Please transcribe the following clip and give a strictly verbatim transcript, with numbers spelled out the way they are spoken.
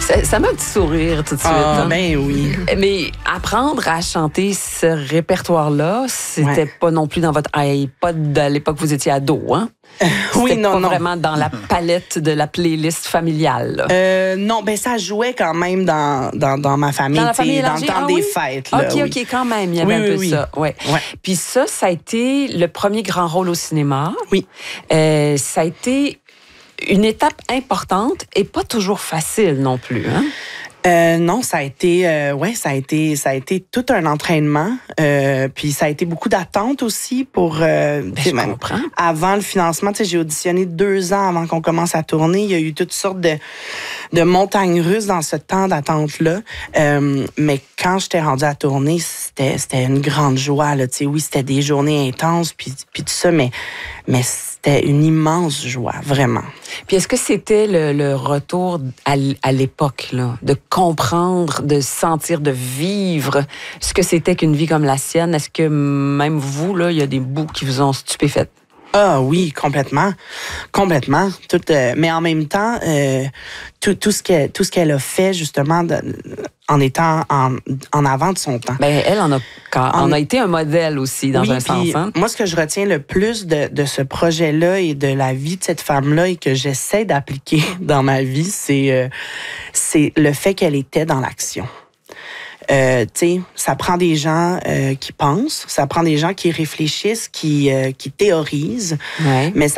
Ça, ça m'a un petit sourire tout de suite. Ah, hein? ben oui. Mais apprendre à chanter ce répertoire-là, c'était Ouais. pas non plus dans votre iPod à l'époque où vous étiez ado, hein? Oui, C'était non, pas non. vraiment dans la palette de la playlist familiale. là. Euh, non, ben ça jouait quand même dans, dans, dans ma famille, Dans la tu sais, famille dans élargie? le temps Ah des oui? fêtes. Là, OK, oui. OK, quand même, il y avait Oui, un oui, peu oui. ça. Ouais. Ouais. Puis ça, ça a été le premier grand rôle au cinéma. Oui. Euh, ça a été une étape importante et pas toujours facile non plus. Hein? Euh, non, ça a été, euh, ouais, ça a été, ça a été tout un entraînement. Euh, puis ça a été beaucoup d'attentes aussi pour. Euh, Ben, tu sais, je même comprends. avant le financement, tu sais, j'ai auditionné deux ans avant qu'on commence à tourner. Il y a eu toutes sortes de, de montagnes russes dans ce temps d'attente-là. Euh, mais quand j'étais rendue à tourner, c'était, c'était une grande joie. Là, tu sais, oui, c'était des journées intenses, puis, puis tout ça, mais, mais c'était une immense joie, vraiment. Puis est-ce que c'était le, le retour à, l- à l'époque, là, de comprendre, de sentir, de vivre ce que c'était qu'une vie comme la sienne? Est-ce que même vous, là, il y a des bouts qui vous ont stupéfaite? Ah oui, complètement, complètement. Tout, euh, mais en même temps, euh, tout, tout ce qu'elle, tout ce qu'elle a fait justement de, en étant en, en avant de son temps. Ben elle en a, quand, En- en a été un modèle aussi dans oui, un sens. puis Hein? moi, ce que je retiens le plus de, de ce projet-là et de la vie de cette femme-là et que j'essaie d'appliquer dans ma vie, c'est, euh, c'est le fait qu'elle était dans l'action. Euh, tu sais, ça prend des gens euh, qui pensent, ça prend des gens qui réfléchissent, qui, euh, qui théorisent, Ouais. mais ça